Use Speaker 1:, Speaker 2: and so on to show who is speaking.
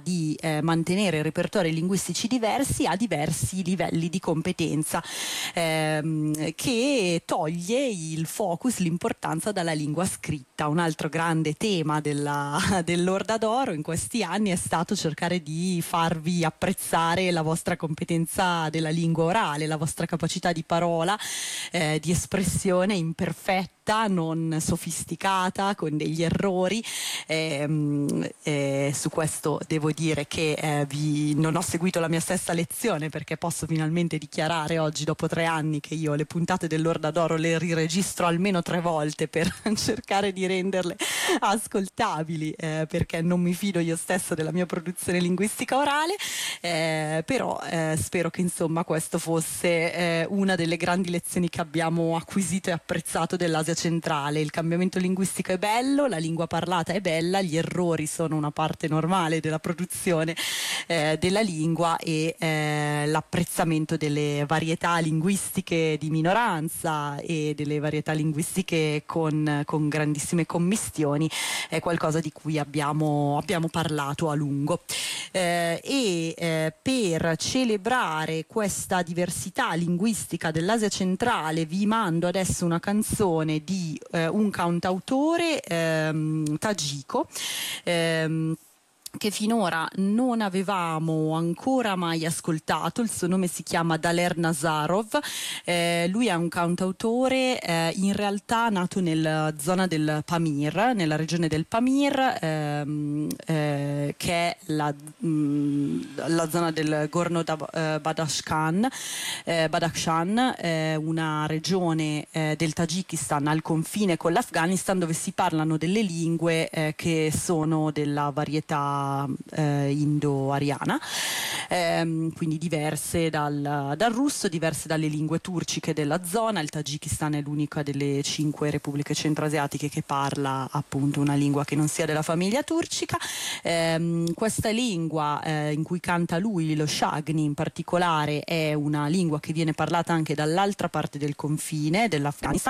Speaker 1: di mantenere repertori linguistici diversi a diversi livelli di competenza, che toglie il focus, l'importanza dalla lingua scritta. Un altro grande tema dell'Orda d'Oro in questi anni è stato cercare di farvi apprezzare la vostra competenza della lingua orale, la vostra capacità di parola, di espressione imperfetta, non sofisticata, con degli errori. Su questo devo dire che non ho seguito la mia stessa lezione, perché posso finalmente dichiarare oggi, dopo 3 anni, che io le puntate dell'Orda d'Oro le riregistro almeno 3 volte per cercare di renderle ascoltabili, perché non mi fido io stessa della mia produzione linguistica orale, però spero che insomma questo fosse una delle grandi lezioni che abbiamo acquisito e apprezzato dell'Asia centrale. Il cambiamento linguistico è bello, la lingua parlata è bella, gli errori sono una parte normale della produzione della lingua, e l'apprezzamento delle varietà linguistiche di minoranza e delle varietà linguistiche con grandissime commistioni è qualcosa di cui abbiamo parlato a lungo. Per celebrare questa diversità linguistica dell'Asia centrale vi mando adesso una canzone di un cantautore tagiko, che finora non avevamo ancora mai ascoltato. Il suo nome si chiama Daler Nazarov. Lui è un cantautore in realtà nato nella zona del Pamir, nella regione del Pamir, che è la zona del Gorno-Badakhshan, una regione del Tagikistan al confine con l'Afghanistan, dove si parlano delle lingue che sono della varietà indo-ariana, quindi diverse dal russo, diverse dalle lingue turciche della zona. Il Tagikistan è l'unica delle 5 repubbliche centroasiatiche che parla appunto una lingua che non sia della famiglia turcica. Questa lingua in cui canta lui, lo Shagni in particolare, è una lingua che viene parlata anche dall'altra parte del confine dell'Afghanistan,